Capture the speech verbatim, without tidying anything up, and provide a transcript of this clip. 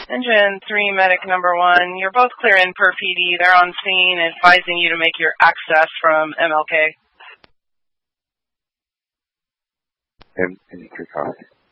Engine three, medic number one. You're both clear in per P D. They're on scene, advising you to make your access from M L K. And, and three copy.